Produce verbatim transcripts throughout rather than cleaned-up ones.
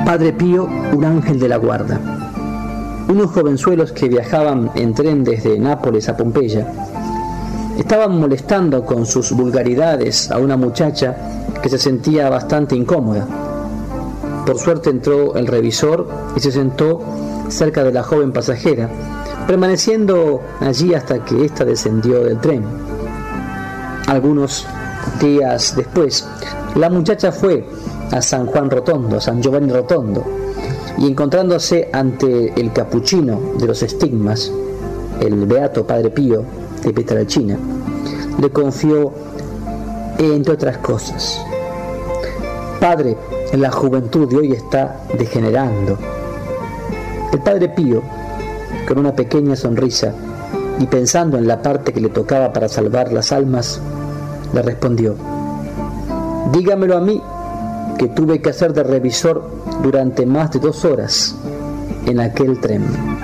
Padre Pío, un ángel de la guarda. Unos jovenzuelos que viajaban en tren desde Nápoles a Pompeya estaban molestando con sus vulgaridades a una muchacha que se sentía bastante incómoda. Por suerte entró el revisor y se sentó cerca de la joven pasajera, permaneciendo allí hasta que ésta descendió del tren. Algunos días después, la muchacha fue a San Juan Rotondo, a San Giovanni Rotondo, y encontrándose ante el capuchino de los estigmas, el beato Padre Pío de Pietrelcina, le confió, entre otras cosas: Padre, la juventud de hoy está degenerando. El Padre Pío, con una pequeña sonrisa y pensando en la parte que le tocaba para salvar las almas, le respondió: dígamelo a mí, que tuve que hacer de revisor durante más de dos horas en aquel tren.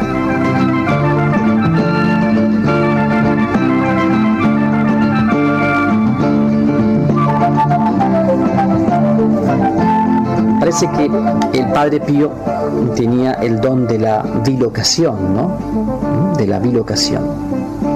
Parece que el Padre Pío tenía el don de la bilocación, ¿no? De la bilocación.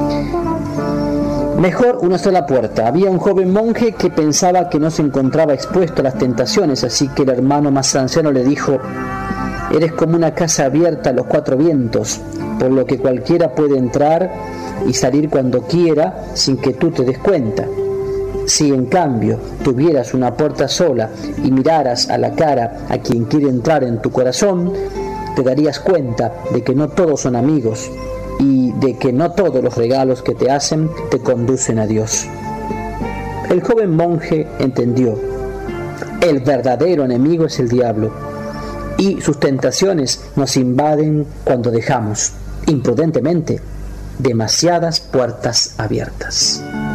Mejor una sola puerta. Había un joven monje que pensaba que no se encontraba expuesto a las tentaciones, así que el hermano más anciano le dijo: eres como una casa abierta a los cuatro vientos, por lo que cualquiera puede entrar y salir cuando quiera sin que tú te des cuenta. Si en cambio tuvieras una puerta sola y miraras a la cara a quien quiere entrar en tu corazón, te darías cuenta de que no todos son amigos y de que no todos los regalos que te hacen te conducen a Dios. El joven monje entendió: el verdadero enemigo es el diablo, y sus tentaciones nos invaden cuando dejamos, imprudentemente, demasiadas puertas abiertas.